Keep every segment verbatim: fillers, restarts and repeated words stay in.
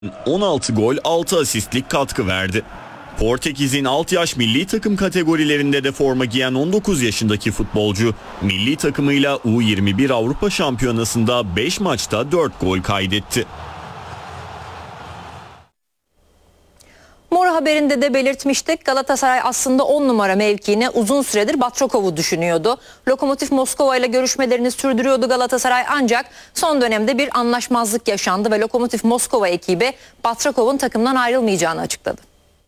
on altı gol altı asistlik katkı verdi. Portekiz'in alt yaş milli takım kategorilerinde de forma giyen on dokuz yaşındaki futbolcu milli takımıyla U yirmi bir Avrupa Şampiyonası'nda beş maçta dört gol kaydetti. Mor haberinde de belirtmiştik. Galatasaray aslında on numara mevkiine uzun süredir Batrakov'u düşünüyordu. Lokomotiv Moskova ile görüşmelerini sürdürüyordu Galatasaray, ancak son dönemde bir anlaşmazlık yaşandı ve Lokomotiv Moskova ekibi Batrakov'un takımdan ayrılmayacağını açıkladı.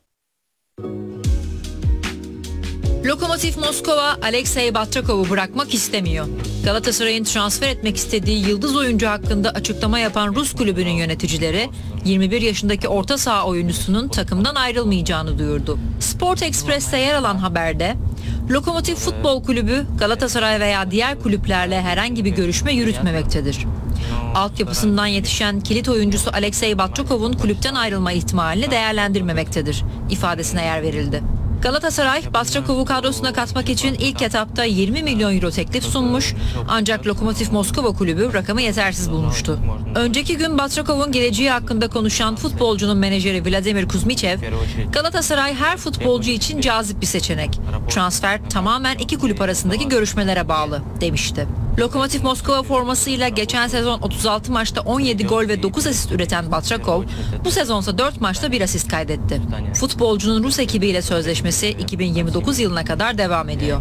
Lokomotiv Moskova Alexey Batrakov'u bırakmak istemiyor. Galatasaray'ın transfer etmek istediği yıldız oyuncu hakkında açıklama yapan Rus kulübünün yöneticileri yirmi bir yaşındaki orta saha oyuncusunun takımdan ayrılmayacağını duyurdu. Sport Express'te yer alan haberde Lokomotiv Futbol Kulübü Galatasaray veya diğer kulüplerle herhangi bir görüşme yürütmemektedir. Altyapısından yetişen kilit oyuncusu Alexey Batrakov'un kulüpten ayrılma ihtimalini değerlendirmemektedir ifadesine yer verildi. Galatasaray, Batrakov'u kadrosuna katmak için ilk etapta yirmi milyon euro teklif sunmuş, ancak Lokomotiv Moskova kulübü rakamı yetersiz bulmuştu. Önceki gün Batrakov'un geleceği hakkında konuşan futbolcunun menajeri Vladimir Kuzmichev, Galatasaray her futbolcu için cazip bir seçenek. Transfer tamamen iki kulüp arasındaki görüşmelere bağlı demişti. Lokomotiv Moskova formasıyla geçen sezon otuz altı maçta on yedi gol ve dokuz asist üreten Batrakov, bu sezonsa dört maçta bir asist kaydetti. Futbolcunun Rus ekibiyle sözleşmesi iki bin yirmi dokuz yılına kadar devam ediyor.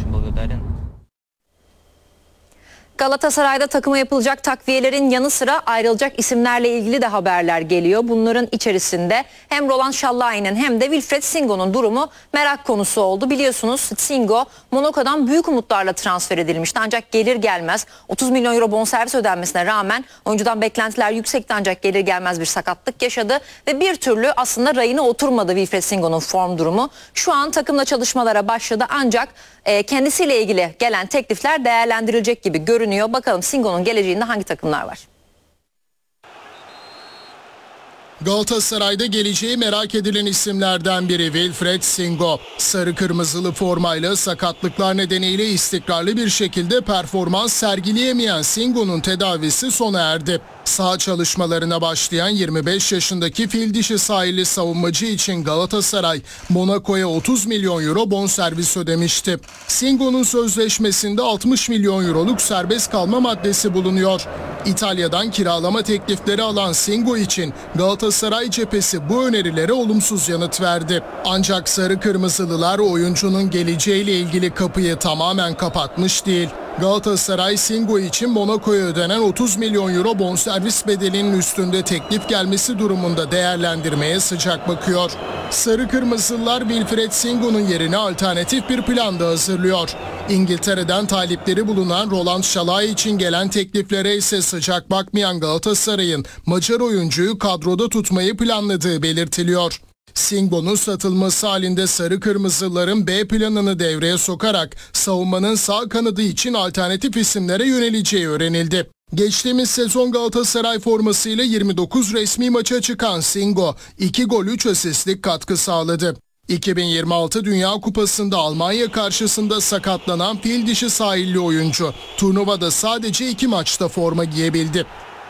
Galatasaray'da takıma yapılacak takviyelerin yanı sıra ayrılacak isimlerle ilgili de haberler geliyor. Bunların içerisinde hem Roland Şallayi'nin hem de Wilfried Singo'nun durumu merak konusu oldu. Biliyorsunuz Singo Monaco'dan büyük umutlarla transfer edilmişti. Ancak gelir gelmez otuz milyon euro bonservis ödenmesine rağmen oyuncudan beklentiler yüksekti, ancak gelir gelmez bir sakatlık yaşadı ve bir türlü aslında rayına oturmadı Wilfried Singo'nun form durumu. Şu an takımla çalışmalara başladı, ancak e, kendisiyle ilgili gelen teklifler değerlendirilecek gibi görünüyor. Bakalım Singo'nun geleceğinde hangi takımlar var? Galatasaray'da geleceği merak edilen isimlerden biri Wilfried Singo. Sarı kırmızılı formayla sakatlıklar nedeniyle istikrarlı bir şekilde performans sergileyemeyen Singo'nun tedavisi sona erdi. Saha çalışmalarına başlayan yirmi beş yaşındaki fil dişi sahilli savunmacı için Galatasaray Monaco'ya otuz milyon euro bonservis ödemişti. Singo'nun sözleşmesinde altmış milyon euroluk serbest kalma maddesi bulunuyor. İtalya'dan kiralama teklifleri alan Singo için Galatasaray cephesi bu önerilere olumsuz yanıt verdi. Ancak sarı kırmızılılar oyuncunun geleceğiyle ilgili kapıyı tamamen kapatmış değil. Galatasaray Singo için Monaco'ya ödenen otuz milyon euro bonservis bedelinin üstünde teklif gelmesi durumunda değerlendirmeye sıcak bakıyor. Sarı kırmızılar Wilfried Singo'nun yerine alternatif bir plan da hazırlıyor. İngiltere'den talipleri bulunan Roland Şallayi için gelen tekliflere ise sıcak bakmayan Galatasaray'ın Macar oyuncuyu kadroda tutmayı planladığı belirtiliyor. Singo'nun satılması halinde sarı kırmızıların B planını devreye sokarak savunmanın sağ kanadı için alternatif isimlere yöneleceği öğrenildi. Geçtiğimiz sezon Galatasaray formasıyla yirmi dokuz resmi maça çıkan Singo iki gol üç asistlik katkı sağladı. iki bin yirmi altı Dünya Kupası'nda Almanya karşısında sakatlanan fil dişi sahilli oyuncu turnuvada sadece iki maçta forma giyebildi.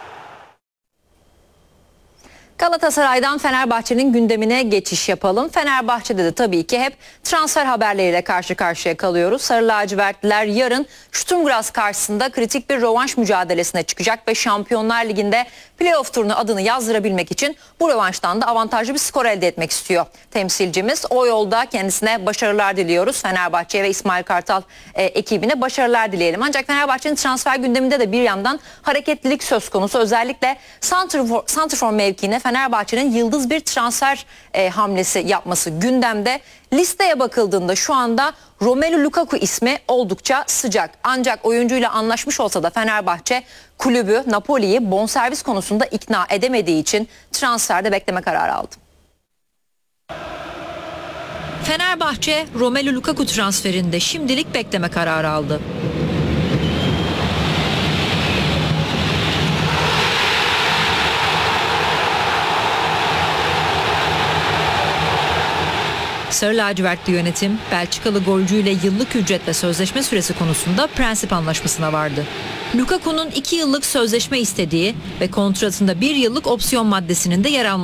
Galatasaray'dan Fenerbahçe'nin gündemine geçiş yapalım. Fenerbahçe'de de tabii ki hep transfer haberleriyle karşı karşıya kalıyoruz. Sarı lacivertliler yarın Sturm Graz karşısında kritik bir rövanş mücadelesine çıkacak ve Şampiyonlar Ligi'nde playoff turuna adını yazdırabilmek için bu rövanştan da avantajlı bir skor elde etmek istiyor temsilcimiz. O yolda kendisine başarılar diliyoruz. Fenerbahçe ve İsmail Kartal e, ekibine başarılar dileyelim. Ancak Fenerbahçe'nin transfer gündeminde de bir yandan hareketlilik söz konusu. Özellikle santrfor, santrfor mevkiine Fenerbahçe'nin yıldız bir transfer e, hamlesi yapması gündemde. Listeye bakıldığında şu anda Romelu Lukaku ismi oldukça sıcak. Ancak oyuncuyla anlaşmış olsa da Fenerbahçe kulübü Napoli'yi bonservis konusunda ikna edemediği için transferde bekleme kararı aldı. Fenerbahçe Romelu Lukaku transferinde şimdilik bekleme kararı aldı. Sarı lacivertli yönetim Belçikalı golcüyle yıllık ücret ve sözleşme süresi konusunda prensip anlaşmasına vardı. Lukaku'nun iki yıllık sözleşme istediği ve kontratında bir yıllık opsiyon maddesinin de yer alması